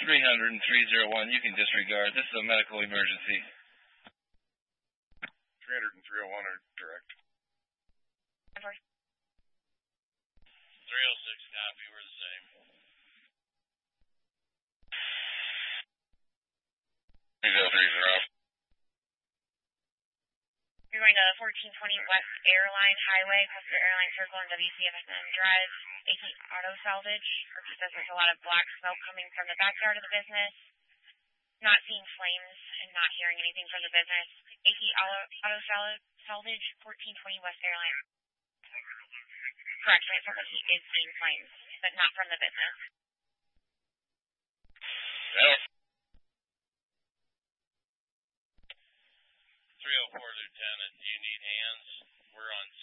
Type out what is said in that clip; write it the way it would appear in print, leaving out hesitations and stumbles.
300 and 301, you can disregard. This is a medical emergency. 300 and 301 are direct. 306 copy, we're the same. 3030. You're going to 1420 West Airline Highway, Custer Airline Circle and WCFSM Drive, AT Auto Salvage. Says there's a lot of black smoke coming from the backyard of the business. Not seeing flames and not hearing anything from the business. AT Auto Salvage, 1420 West Airline. Correct, it sounds like he is seeing flames, but not from the business. Yeah. 304, Lieutenant, do you need hands? We're on